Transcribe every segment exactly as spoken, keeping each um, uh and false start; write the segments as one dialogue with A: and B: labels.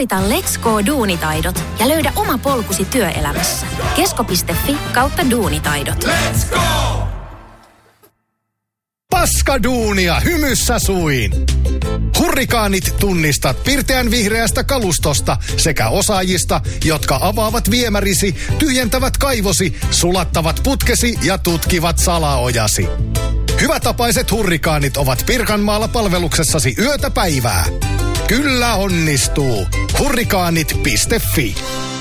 A: Suorita Let's Go Duunitaidot ja löydä oma polkusi työelämässä. Kesko piste fi kautta duunitaidot.
B: Let's go!
C: Paskaduunia hymyssä suin! Hurrikaanit tunnistat pirteän vihreästä kalustosta sekä osaajista, jotka avaavat viemärisi, tyhjentävät kaivosi, sulattavat putkesi ja tutkivat salaojasi. Hyvätapaiset hurrikaanit ovat Pirkanmaalla palveluksessasi yötä päivää. Kyllä onnistuu. Hurrikaanit piste fi.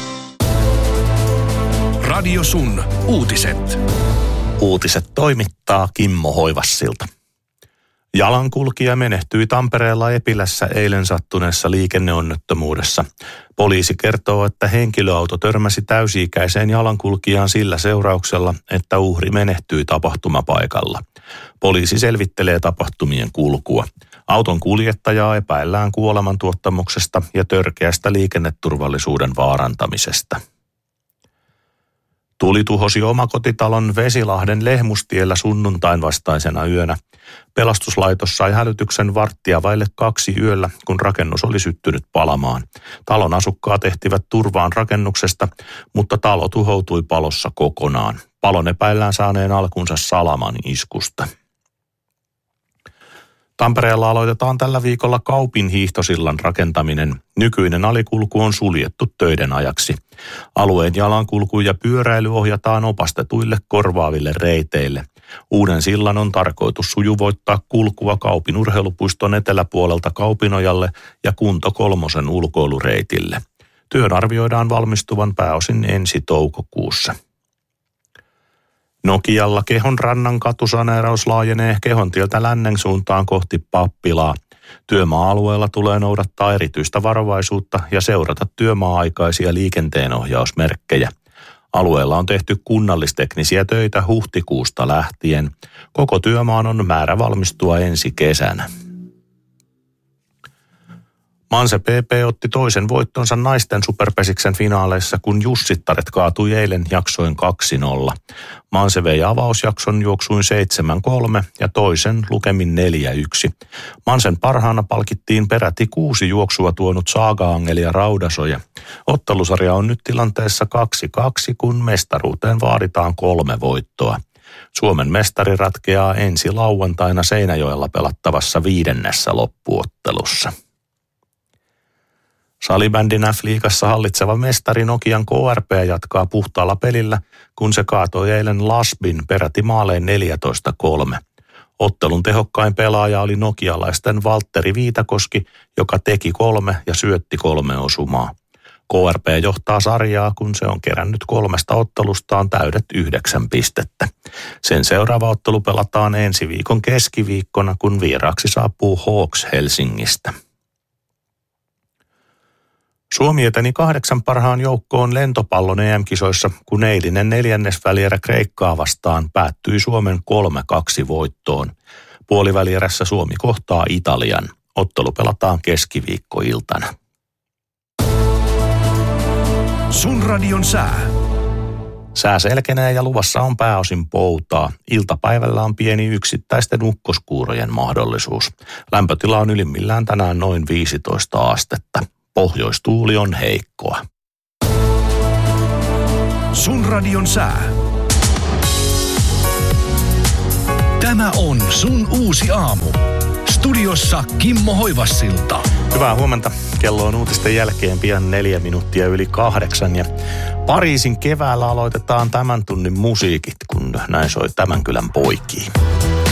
B: Radio Sun uutiset.
D: Uutiset toimittaa Kimmo Hoivassilta. Jalankulkija menehtyi Tampereella Epilässä eilen sattuneessa liikenneonnettomuudessa. Poliisi kertoo, että henkilöauto törmäsi täysi-ikäiseen jalankulkijaan sillä seurauksella, että uhri menehtyi tapahtumapaikalla. Poliisi selvittelee tapahtumien kulkua. Auton kuljettajaa epäillään kuolemantuottamuksesta ja törkeästä liikenneturvallisuuden vaarantamisesta. Tuli tuhosi omakotitalon Vesilahden Lehmustiellä sunnuntain vastaisena yönä. Pelastuslaitos sai hälytyksen varttia vaille kaksi yöllä, kun rakennus oli syttynyt palamaan. Talon asukkaat ehtivät turvaan rakennuksesta, mutta talo tuhoutui palossa kokonaan. Palon epäillään saaneen alkunsa salaman iskusta. Tampereella aloitetaan tällä viikolla Kaupin hiihtosillan rakentaminen. Nykyinen alikulku on suljettu töiden ajaksi. Alueen jalankulku ja pyöräily ohjataan opastetuille korvaaville reiteille. Uuden sillan on tarkoitus sujuvoittaa kulkua Kaupin urheilupuiston eteläpuolelta Kaupinojalle ja Kunto Kolmosen ulkoilureitille. Työn arvioidaan valmistuvan pääosin ensi toukokuussa. Nokialla Kehonrannan katusaneeraus laajenee Kehontieltä lännen suuntaan kohti Pappilaa. Työmaa-alueella tulee noudattaa erityistä varovaisuutta ja seurata työmaa-aikaisia liikenteenohjausmerkkejä. Alueella on tehty kunnallisteknisiä töitä huhtikuusta lähtien. Koko työmaan on määrä valmistua ensi kesänä. Manse P P otti toisen voittonsa naisten superpesiksen finaaleissa, kun Jussittaret kaatui eilen jaksoin kaksi nolla. Manse vei avausjakson juoksuin seitsemän kolme ja toisen lukemin neljä yksi. Mansen parhaana palkittiin peräti kuusi juoksua tuonut Saaga-Angeli ja Raudasoja. Ottelusarja on nyt tilanteessa kaksi kaksi, kun mestaruuteen vaaditaan kolme voittoa. Suomen mestari ratkeaa ensi lauantaina Seinäjoella pelattavassa viidennessä loppuottelussa. Salibändin F-liigassa hallitseva mestari Nokian K R P jatkaa puhtaalla pelillä, kun se kaatoi eilen Lasbin peräti maalein neljätoista kolme. Ottelun tehokkain pelaaja oli nokialaisten Valtteri Viitakoski, joka teki kolme ja syötti kolme osumaa. K R P johtaa sarjaa, kun se on kerännyt kolmesta ottelustaan täydet yhdeksän pistettä. Sen seuraava ottelu pelataan ensi viikon keskiviikkona, kun vieraaksi saapuu Hawks Helsingistä. Suomi eteni kahdeksan parhaan joukkoon lentopallon E M-kisoissa, kun eilinen neljännesvälierä Kreikkaa vastaan päättyi Suomen kolme kaksi voittoon. Puolivälierässä Suomi kohtaa Italian. Ottelu pelataan keskiviikkoiltana.
B: Sun radion sää.
D: Sää selkenee ja luvassa on pääosin poutaa. Iltapäivällä on pieni yksittäisten ukkoskuurojen mahdollisuus. Lämpötila on ylimmillään tänään noin viisitoista astetta. Pohjoistuuli on heikkoa.
B: Sun radion sää. Tämä on Sun uusi aamu. Studiossa Kimmo Hoivassilta.
D: Hyvää huomenta. Kello on uutisten jälkeen pian neljä minuuttia yli kahdeksan. Ja Pariisin keväällä aloitetaan tämän tunnin musiikit, kun näin soi Tämän kylän poikiin.